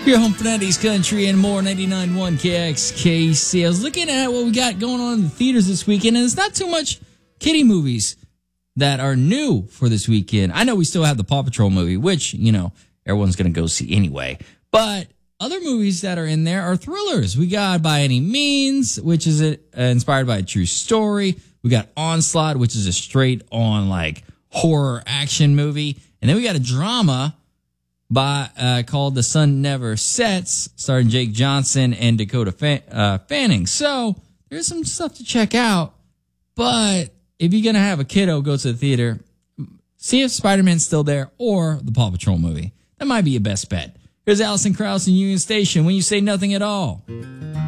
Your home for 90s country and more, 99.1 KXKC. I was looking at what we got going on in the theaters this weekend, and it's not too much kiddie movies that are new for this weekend. I know we still have the Paw Patrol movie, which, everyone's going to go see anyway. But other movies that are in there are thrillers. We got By Any Means, which is inspired by a true story. We got Onslaught, which is a straight-on, horror action movie. And then we got a drama called The Sun Never Sets, starring Jake Johnson and Dakota Fanning. So there's some stuff to check out. But if you're going to have a kiddo go to the theater, see if Spider-Man's still there or the Paw Patrol movie. That might be your best bet. Here's Alison Krauss in Union Station, When You Say Nothing at All.